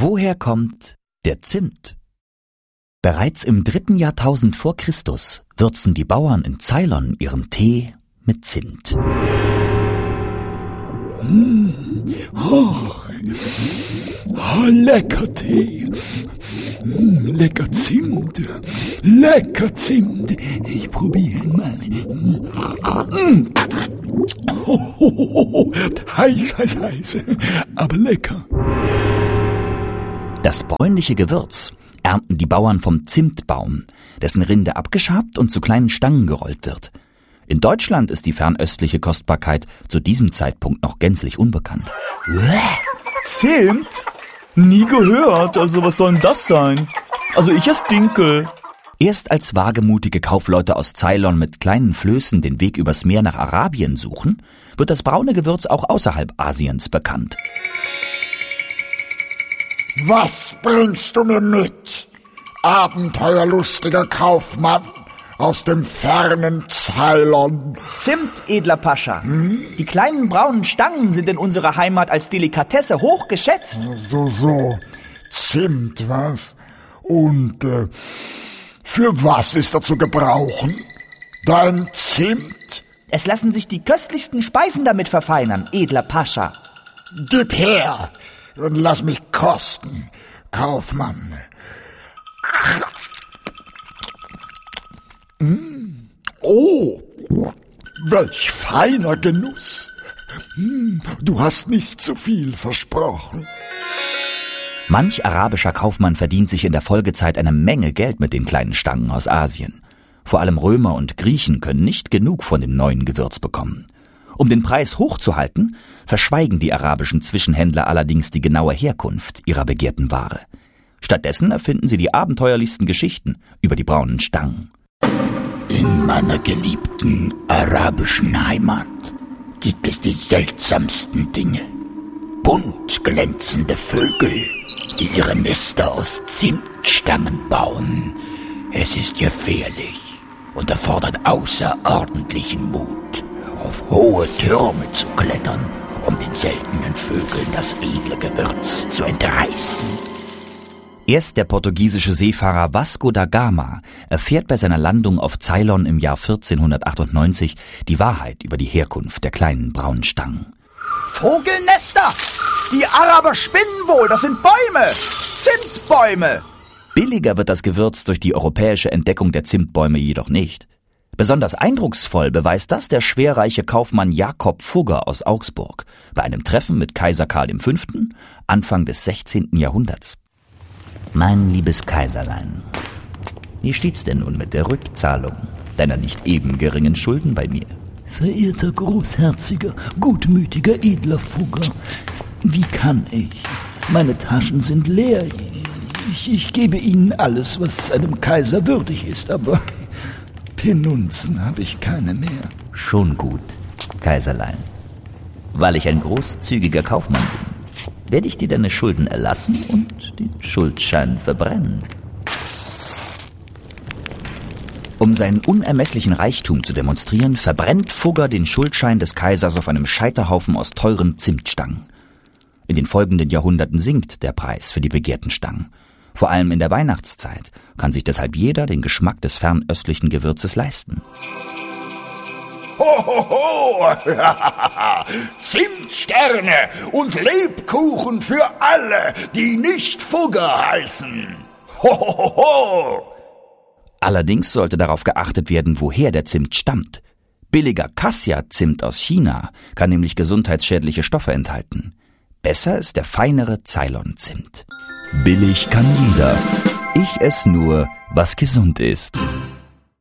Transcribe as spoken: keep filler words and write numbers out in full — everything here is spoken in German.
Woher kommt der Zimt? Bereits im dritten Jahrtausend vor Christus würzen die Bauern in Ceylon ihren Tee mit Zimt. Mmh. Oh. Oh, lecker Tee. Mmh, lecker Zimt. Lecker Zimt. Ich probiere mal. Mmh. Oh, oh, oh, oh. Heiß, heiß, heiß. Aber lecker. Das bräunliche Gewürz ernten die Bauern vom Zimtbaum, dessen Rinde abgeschabt und zu kleinen Stangen gerollt wird. In Deutschland ist die fernöstliche Kostbarkeit zu diesem Zeitpunkt noch gänzlich unbekannt. Zimt? Nie gehört, also was soll denn das sein? Also ich ess Dinkel. Erst als wagemutige Kaufleute aus Ceylon mit kleinen Flößen den Weg übers Meer nach Arabien suchen, wird das braune Gewürz auch außerhalb Asiens bekannt. Was bringst du mir mit, abenteuerlustiger Kaufmann aus dem fernen Ceylon? Zimt, edler Pascha. Hm? Die kleinen braunen Stangen sind in unserer Heimat als Delikatesse hoch geschätzt. So, so. Zimt, was? Und äh, für was ist er zu gebrauchen? Dein Zimt? Es lassen sich die köstlichsten Speisen damit verfeinern, edler Pascha. Gib her und lass mich kosten, Kaufmann. Mm. Oh, welch feiner Genuss. Mm. Du hast nicht zu viel versprochen. Manch arabischer Kaufmann verdient sich in der Folgezeit eine Menge Geld mit den kleinen Stangen aus Asien. Vor allem Römer und Griechen können nicht genug von dem neuen Gewürz bekommen. Um den Preis hochzuhalten, verschweigen die arabischen Zwischenhändler allerdings die genaue Herkunft ihrer begehrten Ware. Stattdessen erfinden sie die abenteuerlichsten Geschichten über die braunen Stangen. In meiner geliebten arabischen Heimat gibt es die seltsamsten Dinge. Bunt glänzende Vögel, die ihre Nester aus Zimtstangen bauen. Es ist gefährlich und erfordert außerordentlichen Mut, auf hohe Türme zu klettern, um den seltenen Vögeln das edle Gewürz zu entreißen. Erst der portugiesische Seefahrer Vasco da Gama erfährt bei seiner Landung auf Ceylon im Jahr vierzehnhundertachtundneunzig die Wahrheit über die Herkunft der kleinen braunen Stangen. Vogelnester! Die Araber spinnen wohl, das sind Bäume! Zimtbäume! Billiger wird das Gewürz durch die europäische Entdeckung der Zimtbäume jedoch nicht. Besonders eindrucksvoll beweist das der schwerreiche Kaufmann Jakob Fugger aus Augsburg bei einem Treffen mit Kaiser Karl der Fünfte Anfang des sechzehnten Jahrhunderts. Mein liebes Kaiserlein, wie steht's denn nun mit der Rückzahlung deiner nicht eben geringen Schulden bei mir? Verehrter, großherziger, gutmütiger, edler Fugger, wie kann ich? Meine Taschen sind leer. Ich, ich gebe Ihnen alles, was einem Kaiser würdig ist, aber Penunzen habe ich keine mehr. Schon gut, Kaiserlein. Weil ich ein großzügiger Kaufmann bin, werde ich dir deine Schulden erlassen und den Schuldschein verbrennen. Um seinen unermesslichen Reichtum zu demonstrieren, verbrennt Fugger den Schuldschein des Kaisers auf einem Scheiterhaufen aus teuren Zimtstangen. In den folgenden Jahrhunderten sinkt der Preis für die begehrten Stangen. Vor allem in der Weihnachtszeit kann sich deshalb jeder den Geschmack des fernöstlichen Gewürzes leisten. Ho, ho, ho! Zimtsterne und Lebkuchen für alle, die nicht Fugger heißen. Ho, ho, ho, ho! Allerdings sollte darauf geachtet werden, woher der Zimt stammt. Billiger Cassia-Zimt aus China kann nämlich gesundheitsschädliche Stoffe enthalten. Besser ist der feinere Ceylon-Zimt. Billig kann jeder. Ich ess nur, was gesund ist.